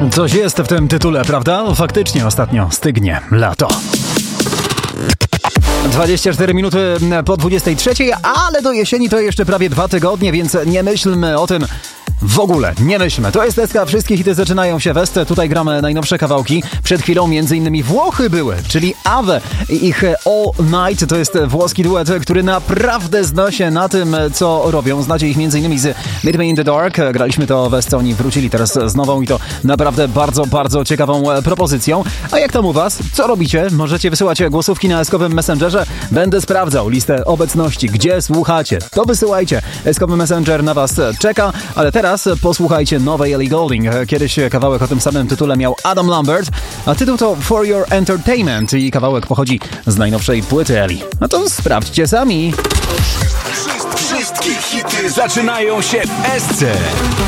Coś jest w tym tytule, prawda? Faktycznie ostatnio stygnie lato. 24 minuty po 23, ale do jesieni to jeszcze prawie 2 tygodnie, więc nie myślmy o tym w ogóle. Nie myślmy. To jest SK, wszystkie hity zaczynają się West. Tutaj gramy najnowsze kawałki. Przed chwilą m.in. Włochy były, czyli Ave i ich All Night. To jest włoski duet, który naprawdę zna się na tym, co robią. Znacie ich m.in. z Meet Me in the Dark. Graliśmy to w SC, oni wrócili teraz z nową i to naprawdę bardzo, bardzo ciekawą propozycją. A jak tam u was? Co robicie? Możecie wysyłać głosówki na SK-owym Messengerze. Będę sprawdzał listę obecności. Gdzie słuchacie? To wysyłajcie. SK-owy Messenger na was czeka, ale teraz posłuchajcie nowej Ellie Goulding. Kiedyś kawałek o tym samym tytule miał Adam Lambert, a tytuł to For Your Entertainment i kawałek pochodzi z najnowszej płyty Ellie. No to sprawdźcie sami. Wszystkie hity zaczynają się w SC.